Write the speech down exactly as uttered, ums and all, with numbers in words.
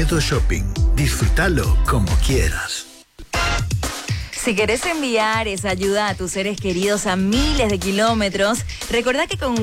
Miedo Shopping. Disfrútalo como quieras. Si querés enviar esa ayuda a tus seres queridos a miles de kilómetros, recordá que con